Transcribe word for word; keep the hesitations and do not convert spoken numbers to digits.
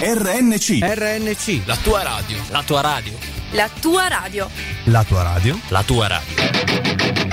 R N C. R N C, la tua radio. La tua radio. La tua radio. La tua radio. La tua radio.